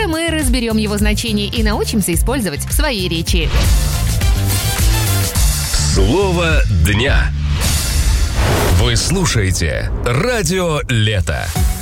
Скоро мы разберем его значение и научимся использовать в своей речи. Слово дня. Вы слушаете «Радио Лето».